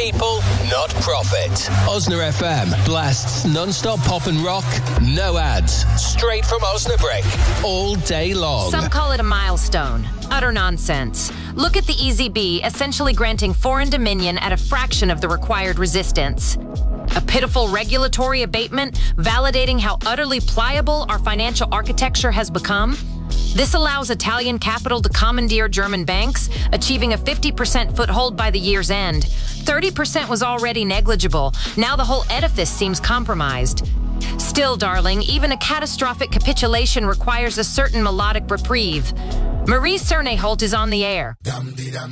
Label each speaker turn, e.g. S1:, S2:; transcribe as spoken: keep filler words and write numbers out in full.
S1: people, not profit. Osna F M blasts non-stop pop and rock, no ads, straight from Osnabrück, all day long.
S2: Some call it a milestone. Utter nonsense. Look at the E Z B essentially granting foreign dominion at a fraction of the required resistance. A pitiful regulatory abatement validating how utterly pliable our financial architecture has become. This allows Italian capital to commandeer German banks, achieving a fifty percent foothold by the year's end. thirty percent was already negligible. Now the whole edifice seems compromised. Still, darling, even a catastrophic capitulation requires a certain melodic reprieve. Marie Cerneholt is on the air.